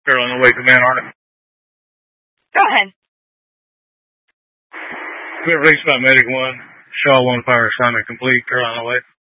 Carolina Way, Command Arctic. Go ahead. We have reached by Medic 1. Shaw 1 fire assignment complete. Carolina Way.